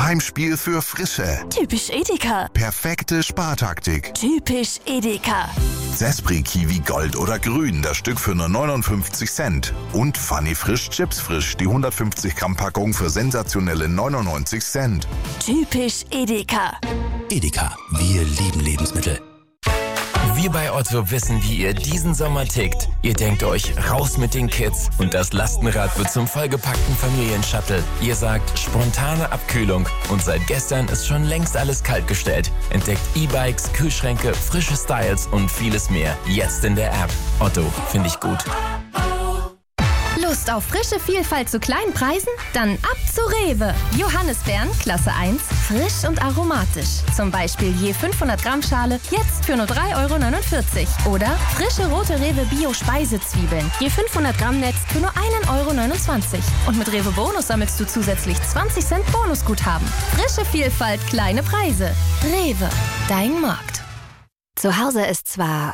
Heimspiel für Frische. Typisch Edeka. Perfekte Spartaktik. Typisch Edeka. Sespri Kiwi Gold oder Grün, das Stück für nur 59 Cent. Und Funny Frisch Chips Frisch, die 150 Gramm Packung für sensationelle 99 Cent. Typisch Edeka. Edeka, wir lieben Lebensmittel. Wir bei Otto wissen, wie ihr diesen Sommer tickt. Ihr denkt euch, raus mit den Kids und das Lastenrad wird zum vollgepackten Familienshuttle. Ihr sagt, spontane Abkühlung und seit gestern ist schon längst alles kaltgestellt. Entdeckt E-Bikes, Kühlschränke, frische Styles und vieles mehr. Jetzt in der App. Otto, finde ich gut. Lust auf frische Vielfalt zu kleinen Preisen? Dann ab zu Rewe. Johannisbeeren, Klasse 1, frisch und aromatisch. Zum Beispiel je 500 Gramm Schale, jetzt für nur 3,49 €. Oder frische rote Rewe Bio-Speisezwiebeln, je 500 Gramm Netz für nur 1,29 €. Und mit Rewe Bonus sammelst du zusätzlich 20 Cent Bonusguthaben. Frische Vielfalt, kleine Preise. Rewe, dein Markt. Zu Hause ist zwar...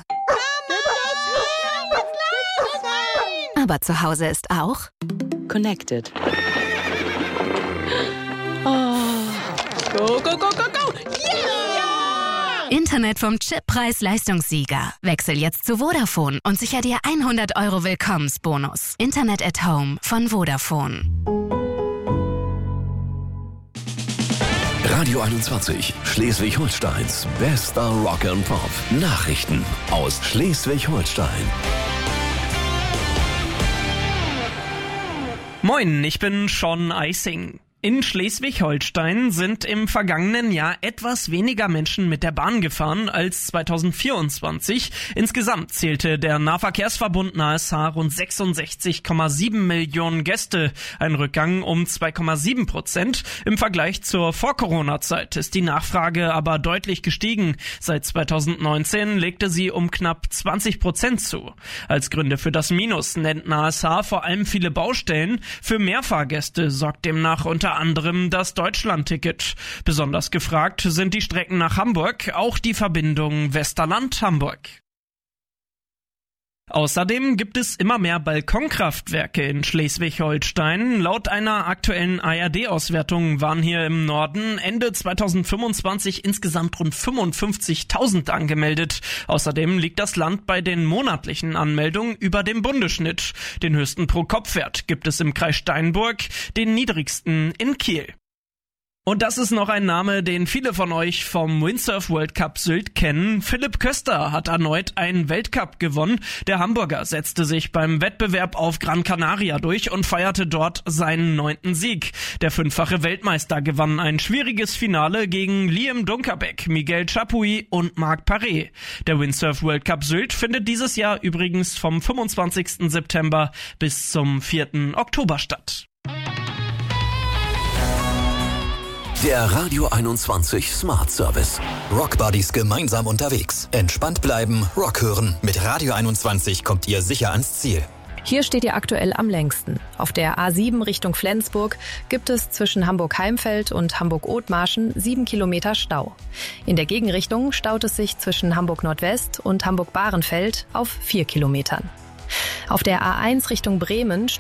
Aber zu Hause ist auch... Connected. Oh. Go, go, go, go, go! Yeah! Internet vom Chippreis-Leistungssieger. Wechsel jetzt zu Vodafone und sicher dir 100 € Willkommensbonus. Internet at Home von Vodafone. Radio 21, Schleswig-Holsteins bester Rock and Pop. Nachrichten aus Schleswig-Holstein. Moin, ich bin Sean Eising. In Schleswig-Holstein sind im vergangenen Jahr etwas weniger Menschen mit der Bahn gefahren als 2024. Insgesamt zählte der Nahverkehrsverbund NASH rund 66,7 Millionen Gäste. Ein Rückgang um 2,7%. Im Vergleich zur Vor-Corona-Zeit ist die Nachfrage aber deutlich gestiegen. Seit 2019 legte sie um knapp 20% zu. Als Gründe für das Minus nennt NASH vor allem viele Baustellen. Für mehr Fahrgäste sorgt demnach unter anderem das Deutschland-Ticket. Besonders gefragt sind die Strecken nach Hamburg, auch die Verbindung Westerland-Hamburg. Außerdem gibt es immer mehr Balkonkraftwerke in Schleswig-Holstein. Laut einer aktuellen ARD-Auswertung waren hier im Norden Ende 2025 insgesamt rund 55.000 angemeldet. Außerdem liegt das Land bei den monatlichen Anmeldungen über dem Bundesschnitt. Den höchsten Pro-Kopf-Wert gibt es im Kreis Steinburg, den niedrigsten in Kiel. Und das ist noch ein Name, den viele von euch vom Windsurf World Cup Sylt kennen. Philipp Köster hat erneut einen Weltcup gewonnen. Der Hamburger setzte sich beim Wettbewerb auf Gran Canaria durch und feierte dort seinen 9. Sieg. Der 5-fache Weltmeister gewann ein schwieriges Finale gegen Liam Dunkerbeck, Miguel Chapuis und Marc Paré. Der Windsurf World Cup Sylt findet dieses Jahr übrigens vom 25. September bis zum 4. Oktober statt. Der Radio 21 Smart Service. Rock Buddies gemeinsam unterwegs. Entspannt bleiben, Rock hören. Mit Radio 21 kommt ihr sicher ans Ziel. Hier steht ihr aktuell am längsten. Auf der A7 Richtung Flensburg gibt es zwischen Hamburg-Heimfeld und Hamburg-Othmarschen 7 Kilometer Stau. In der Gegenrichtung staut es sich zwischen Hamburg-Nordwest und Hamburg-Bahrenfeld auf 4 Kilometern. Auf der A1 Richtung Bremen